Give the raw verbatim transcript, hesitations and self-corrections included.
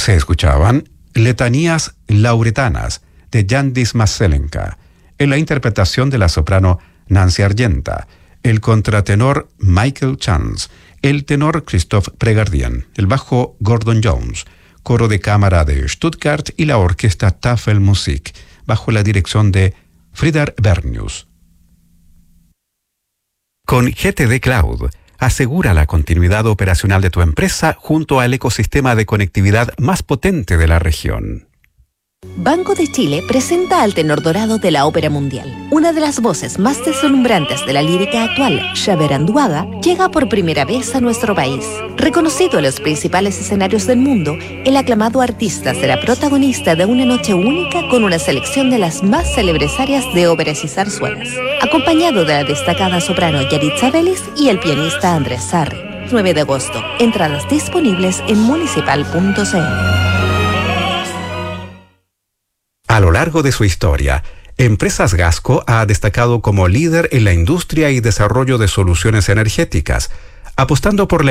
Se escuchaban Letanías Lauretanas de Yandis Maselenka, en la interpretación de la soprano Nancy Argenta, el contratenor Michael Chance, el tenor Christoph Pregardian, el bajo Gordon Jones, coro de cámara de Stuttgart y la orquesta Tafelmusik, bajo la dirección de Friedar Bernius. Con G T D Cloud, asegura la continuidad operacional de tu empresa junto al ecosistema de conectividad más potente de la región. Banco de Chile presenta al tenor dorado de la ópera mundial. Una de las voces más deslumbrantes de la lírica actual, Xavier Anduaga, llega por primera vez a nuestro país. Reconocido en los principales escenarios del mundo, el aclamado artista será protagonista de una noche única con una selección de las más célebres áreas de óperas y zarzuelas, acompañado de la destacada soprano Yaritza Vélez y el pianista Andrés Sarri. nueve de agosto. Entradas disponibles en municipal punto c l. A lo largo de su historia, Empresas Gasco ha destacado como líder en la industria y desarrollo de soluciones energéticas, apostando por la